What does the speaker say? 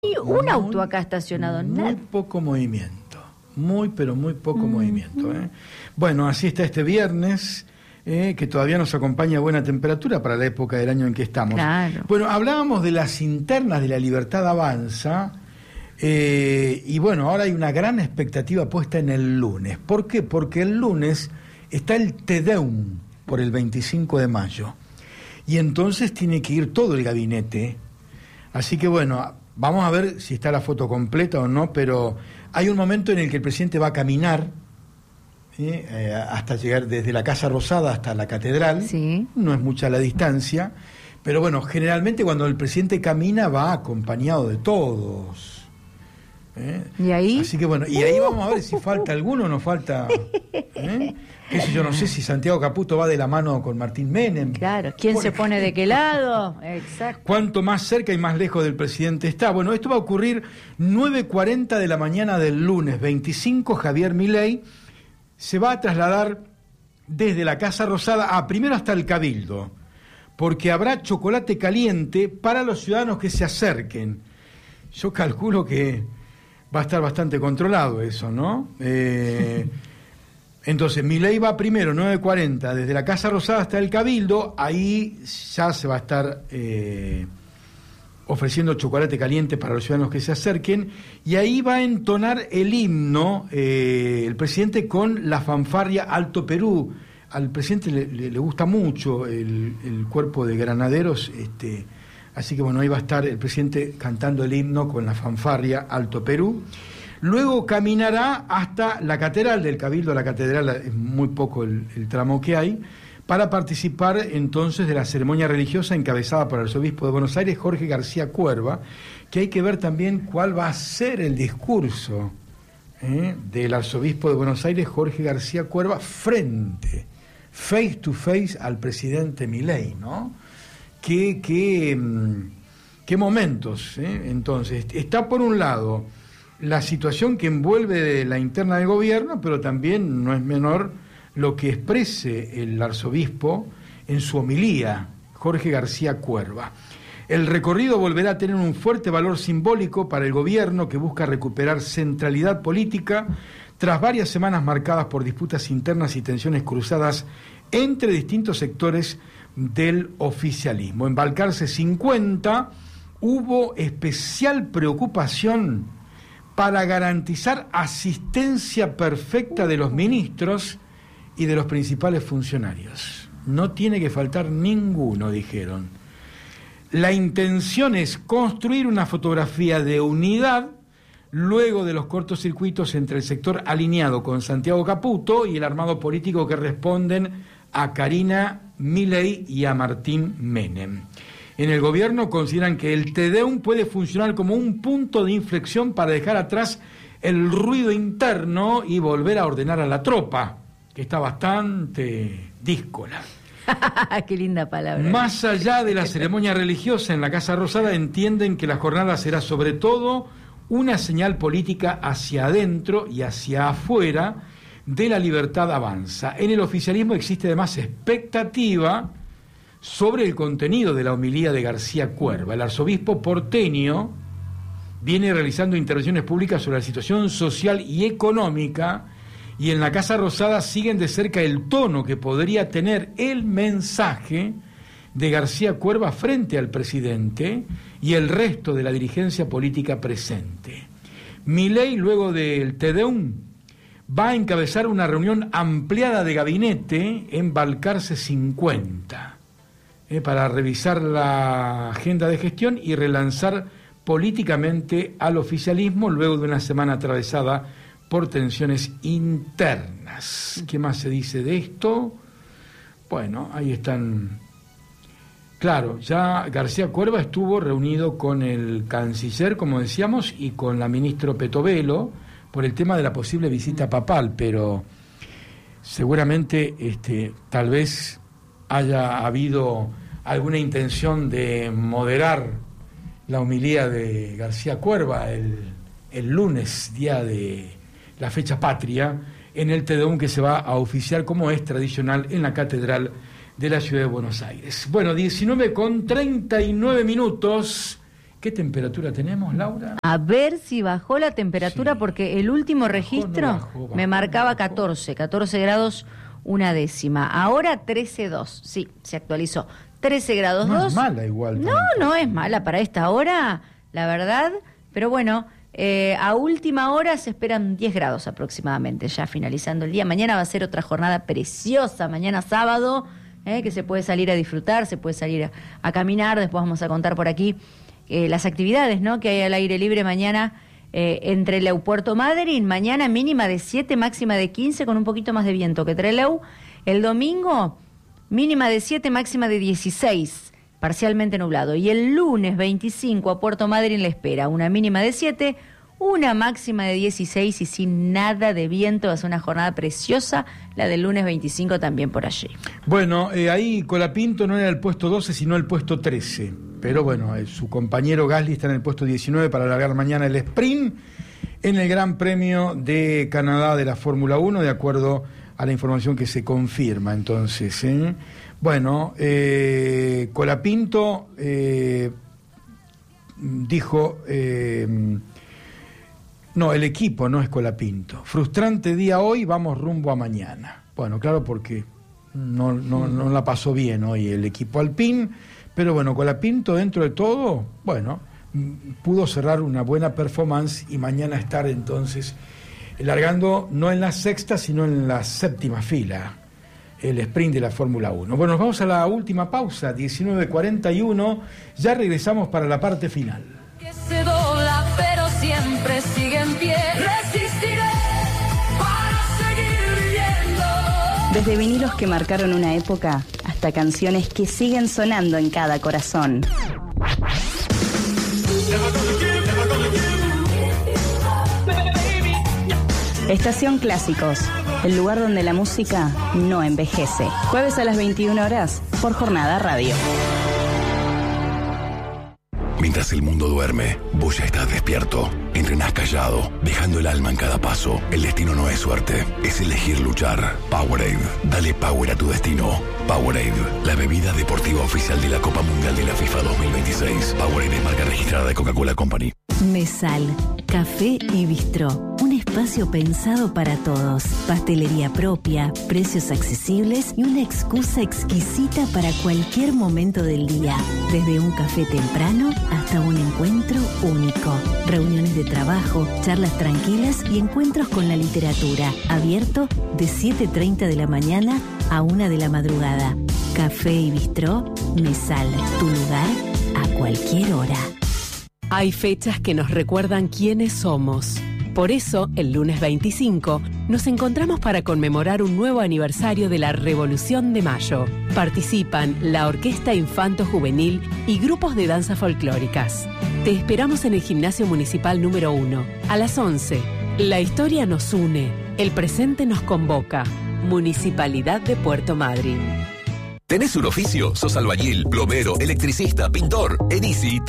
Hay un auto acá estacionado. Muy poco movimiento. Pero muy poco movimiento. Bueno, así está este viernes, que todavía nos acompaña buena temperatura para la época del año en que estamos. Claro. Bueno, hablábamos de las internas de La Libertad Avanza, y bueno, ahora hay una gran expectativa puesta en el lunes. ¿Por qué? Porque el lunes está el Te Deum por el 25 de mayo. Y entonces tiene que ir todo el gabinete. Así que bueno, vamos a ver si está la foto completa o no, pero hay un momento en el que el presidente va a caminar hasta llegar desde la Casa Rosada hasta la Catedral. Sí. No es mucha la distancia, pero bueno, generalmente cuando el presidente camina va acompañado de todos. ¿Y ahí? Así que bueno, y ahí vamos a ver si falta alguno o no falta. Eso yo no sé si Santiago Caputo va de la mano con Martín Menem. Claro, ¿quién se pone de qué lado? Exacto. Cuanto más cerca y más lejos del presidente está. Bueno, esto va a ocurrir 9:40 de la mañana del lunes 25. Javier Milei se va a trasladar desde la Casa Rosada primero hasta el Cabildo, porque habrá chocolate caliente para los ciudadanos que se acerquen. Yo calculo que va a estar bastante controlado eso, ¿no? Entonces, Milei va primero, 9:40, desde la Casa Rosada hasta el Cabildo. Ahí ya se va a estar ofreciendo chocolate caliente para los ciudadanos que se acerquen, y ahí va a entonar el himno el presidente con la fanfarria Alto Perú. Al presidente le gusta mucho el cuerpo de granaderos, así que bueno, ahí va a estar el presidente cantando el himno con la fanfarria Alto Perú. Luego caminará hasta la Catedral del Cabildo. La Catedral es muy poco el tramo que hay, para participar entonces de la ceremonia religiosa encabezada por el arzobispo de Buenos Aires, Jorge García Cuerva, que hay que ver también cuál va a ser el discurso del arzobispo de Buenos Aires, Jorge García Cuerva, face to face al presidente Milei, ¿no? Qué momentos, Entonces, está por un lado la situación que envuelve la interna del gobierno, pero también no es menor lo que exprese el arzobispo en su homilía, Jorge García Cuerva. El recorrido volverá a tener un fuerte valor simbólico para el gobierno, que busca recuperar centralidad política tras varias semanas marcadas por disputas internas y tensiones cruzadas entre distintos sectores del oficialismo. En Balcarce 50 hubo especial preocupación para garantizar asistencia perfecta de los ministros y de los principales funcionarios. No tiene que faltar ninguno, dijeron. La intención es construir una fotografía de unidad luego de los cortocircuitos entre el sector alineado con Santiago Caputo y el armado político que responden a Karina Milei y a Martín Menem. En el gobierno consideran que el Te Deum puede funcionar como un punto de inflexión para dejar atrás el ruido interno y volver a ordenar a la tropa, que está bastante díscola. Qué linda palabra. Más allá de la ceremonia religiosa en la Casa Rosada, entienden que la jornada será sobre todo una señal política hacia adentro y hacia afuera de La Libertad Avanza. En el oficialismo existe además expectativa sobre el contenido de la homilía de García Cuerva. El arzobispo porteño viene realizando intervenciones públicas sobre la situación social y económica, y en la Casa Rosada siguen de cerca el tono que podría tener el mensaje de García Cuerva frente al presidente y el resto de la dirigencia política presente. Milei, luego del Te Deum, va a encabezar una reunión ampliada de gabinete en Balcarce 50 para revisar la agenda de gestión y relanzar políticamente al oficialismo luego de una semana atravesada por tensiones internas. ¿Qué más se dice de esto? Bueno, ahí están. Claro, ya García Cuerva estuvo reunido con el canciller, como decíamos, y con la ministra Petovelo por el tema de la posible visita papal, pero seguramente tal vez haya habido alguna intención de moderar la homilía de García Cuerva el lunes, día de la fecha patria, en el Te Deum que se va a oficiar, como es tradicional, en la Catedral de la Ciudad de Buenos Aires. Bueno, 19:39, ¿Qué temperatura tenemos, Laura? A ver si bajó la temperatura, Sí. porque el último registro bajó, me marcaba 14 grados una décima. Ahora 13,2. Sí, se actualizó. 13 grados No 2. es mala igual. No, tampoco. no es mala para esta hora, la verdad. Pero bueno, a última hora se esperan 10 grados aproximadamente, ya finalizando el día. Mañana va a ser otra jornada preciosa, mañana sábado, que se puede salir a disfrutar, se puede salir a caminar. Después vamos a contar por aquí las actividades, ¿no?, que hay al aire libre mañana entre Leu Puerto Madryn. Mañana mínima de 7, máxima de 15, con un poquito más de viento que Trelew. El domingo mínima de 7, máxima de 16, parcialmente nublado. Y el lunes 25 a Puerto Madryn le espera una mínima de 7, una máxima de 16 y sin nada de viento. Va a ser una jornada preciosa, la del lunes 25 también por allí. Bueno, ahí Colapinto no era el puesto 12, sino el puesto 13. Pero bueno, su compañero Gasly está en el puesto 19 para alargar mañana el sprint en el Gran Premio de Canadá de la Fórmula 1, de acuerdo a la información que se confirma. Entonces, bueno, Colapinto dijo... no, el equipo no es Colapinto. Frustrante día hoy, vamos rumbo a mañana. Bueno, claro, porque no la pasó bien hoy el equipo Alpine, pero bueno, Colapinto dentro de todo, bueno, pudo cerrar una buena performance y mañana estar entonces largando no en la sexta, sino en la séptima fila, el sprint de la Fórmula 1. Bueno, nos vamos a la última pausa, 19:41, ya regresamos para la parte final. Que se dobla, pero siempre sigue en pie. Resistiré para seguir viviendo. Desde vinilos que marcaron una época hasta canciones que siguen sonando en cada corazón. Estación Clásicos, el lugar donde la música no envejece. Jueves a las 21 horas por Jornada Radio. Mientras el mundo duerme, vos ya estás despierto. Entrenás callado, dejando el alma en cada paso. El destino no es suerte, es elegir luchar. Powerade, dale power a tu destino. Powerade, la bebida deportiva oficial de la Copa Mundial de la FIFA 2026. Powerade es marca registrada de Coca-Cola Company. Mesal, café y bistró. Un espacio pensado para todos. Pastelería propia, precios accesibles y una excusa exquisita para cualquier momento del día. Desde un café temprano hasta un encuentro único. Reuniones de trabajo, charlas tranquilas y encuentros con la literatura. Abierto de 7:30 de la mañana a 1 de la madrugada. Café y bistró, Mesal, tu lugar a cualquier hora. Hay fechas que nos recuerdan quiénes somos. Por eso, el lunes 25, nos encontramos para conmemorar un nuevo aniversario de la Revolución de Mayo. Participan la Orquesta Infanto Juvenil y grupos de danzas folclóricas. Te esperamos en el Gimnasio Municipal número 1, a las 11. La historia nos une, el presente nos convoca. Municipalidad de Puerto Madryn. ¿Tenés un oficio? ¿Sos albañil, plomero, electricista, pintor? En Easy